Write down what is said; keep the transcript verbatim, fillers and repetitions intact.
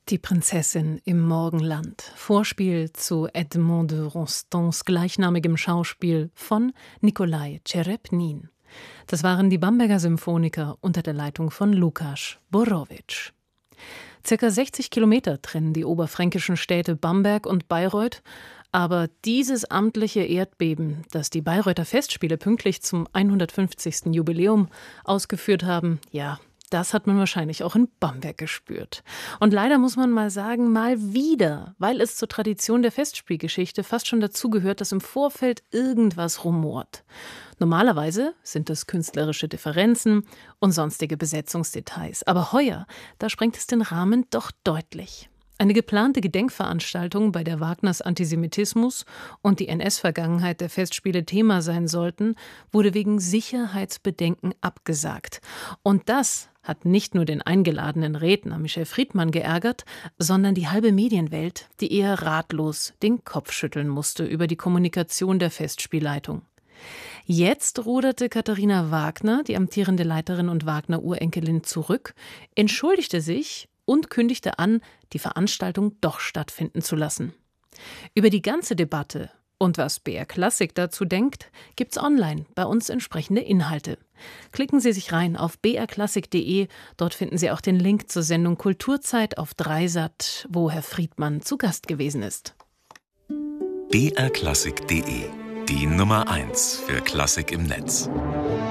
Die Prinzessin im Morgenland. Vorspiel zu Edmond de Rostons gleichnamigem Schauspiel von Nikolai Tschereppnin. Das waren die Bamberger Symphoniker unter der Leitung von Lukas Borowitsch. Circa sechzig Kilometer trennen die oberfränkischen Städte Bamberg und Bayreuth. Aber dieses amtliche Erdbeben, das die Bayreuther Festspiele pünktlich zum hundertfünfzigsten Jubiläum ausgeführt haben, ja, das hat man wahrscheinlich auch in Bamberg gespürt. Und leider muss man mal sagen, mal wieder, weil es zur Tradition der Festspielgeschichte fast schon dazugehört, dass im Vorfeld irgendwas rumort. Normalerweise sind es künstlerische Differenzen und sonstige Besetzungsdetails. Aber heuer, da sprengt es den Rahmen doch deutlich. Eine geplante Gedenkveranstaltung, bei der Wagners Antisemitismus und die N S-Vergangenheit der Festspiele Thema sein sollten, wurde wegen Sicherheitsbedenken abgesagt. Und das hat nicht nur den eingeladenen Redner Michel Friedmann geärgert, sondern die halbe Medienwelt, die eher ratlos den Kopf schütteln musste über die Kommunikation der Festspielleitung. Jetzt ruderte Katharina Wagner, die amtierende Leiterin und Wagner-Urenkelin, zurück, entschuldigte sich und kündigte an, die Veranstaltung doch stattfinden zu lassen. Über die ganze Debatte und was B R Klassik dazu denkt, gibt's online bei uns entsprechende Inhalte. Klicken Sie sich rein auf b r klassik punkt de, dort finden Sie auch den Link zur Sendung Kulturzeit auf Dreisat, wo Herr Friedmann zu Gast gewesen ist. b r klassik punkt de, die Nummer eins für Klassik im Netz.